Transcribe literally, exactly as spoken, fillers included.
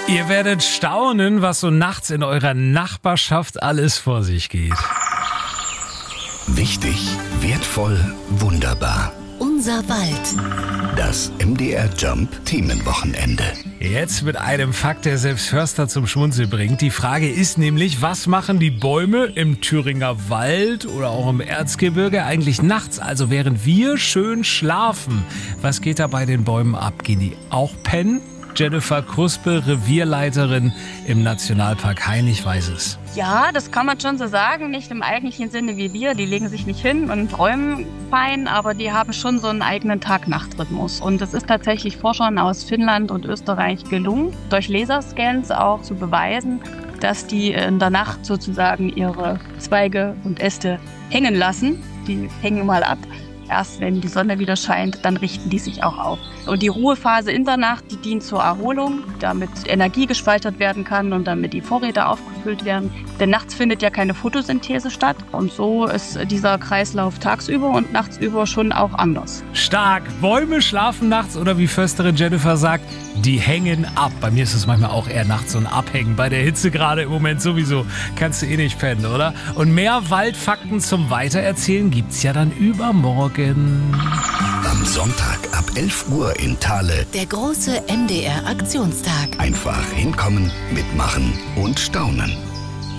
Ihr werdet staunen, was so nachts in eurer Nachbarschaft alles vor sich geht. Wichtig, wertvoll, wunderbar. Unser Wald. Das M D R Jump Themenwochenende. Jetzt mit einem Fakt, der selbst Förster zum Schmunzeln bringt. Die Frage ist nämlich, was machen die Bäume im Thüringer Wald oder auch im Erzgebirge eigentlich nachts, also während wir schön schlafen? Was geht da bei den Bäumen ab? Gehen die auch pennen? Jennifer Kruspe, Revierleiterin im Nationalpark Hainich, weiß es. Ja, das kann man schon so sagen. Nicht im eigentlichen Sinne wie wir. Die legen sich nicht hin und träumen fein, aber die haben schon so einen eigenen Tag-Nacht-Rhythmus. Und es ist tatsächlich Forschern aus Finnland und Österreich gelungen, durch Laserscans auch zu beweisen, dass die in der Nacht sozusagen ihre Zweige und Äste hängen lassen. Die hängen mal ab. Erst wenn die Sonne wieder scheint, dann richten die sich auch auf. Und die Ruhephase in der Nacht, die dient zur Erholung, damit Energie gespeichert werden kann und damit die Vorräte aufgefüllt werden. Denn nachts findet ja keine Photosynthese statt. Und so ist dieser Kreislauf tagsüber und nachtsüber schon auch anders. Stark! Bäume schlafen nachts oder wie Försterin Jennifer sagt, die hängen ab. Bei mir ist es manchmal auch eher nachts so ein Abhängen. Bei der Hitze gerade im Moment sowieso. Kannst du eh nicht pennen, oder? Und mehr Waldfakten zum Weitererzählen gibt's ja dann übermorgen. Am Sonntag ab elf Uhr in Thale. Der große M D R Aktionstag. Einfach hinkommen, mitmachen und staunen.